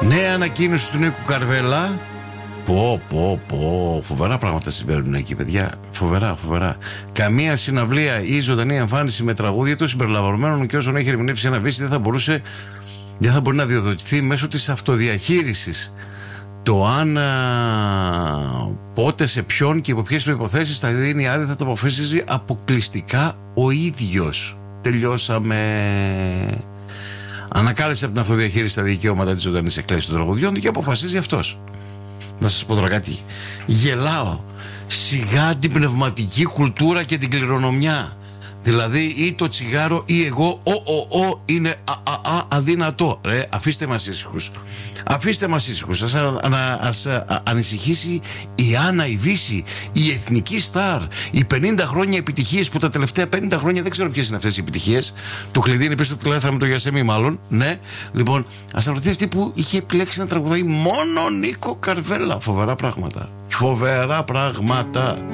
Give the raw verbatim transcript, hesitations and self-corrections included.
Νέα ανακοίνωση του Νίκου Καρβέλα. Πω, πω, πω. Φοβερά πράγματα συμβαίνουν εκεί, παιδιά. Φοβερά, φοβερά. Καμία συναυλία ή ζωντανή εμφάνιση με τραγούδια του συμπεριλαμβανομένων και όσων έχει ερμηνεύσει ένα βίστη δεν θα μπορούσε, δεν θα μπορεί να διοδοτηθεί μέσω της αυτοδιαχείρισης. Το αν α, πότε, σε ποιον και υπό ποιες προϋποθέσεις θα δίνει άδεια θα το αποφασίζει αποκλειστικά ο ίδιος. Τελειώσαμε. Ανακάλεσε από την αυτοδιαχείριση τα δικαιώματα της ζωντανής εκκλήσης των τραγουδιών και αποφασίζει αυτός. Να σας πω τώρα κάτι. Γελάω. Σιγά την πνευματική κουλτούρα και την κληρονομιά. Δηλαδή ή το τσιγάρο ή εγώ ο, ο, ο είναι α, α, α, αδύνατο. Ρε, αφήστε μας ήσυχους. Αφήστε μας ήσυχους. Ας, α, ας α, ανησυχήσει η Άννα η Βύση, η εθνική στάρ, οι πενήντα χρόνια επιτυχίες που τα τελευταία πενήντα χρόνια δεν ξέρω ποιες είναι αυτές οι επιτυχίες. Το κλειδί είναι πίσω στο τηλέφωνο με το Γιασέμι μάλλον. Ναι. Λοιπόν, ας αναρωτηθεί αυτή που είχε επιλέξει να τραγουδάει μόνο Νίκο Καρβέλα. Φοβερά πράγματα. Φοβερά πράγματα.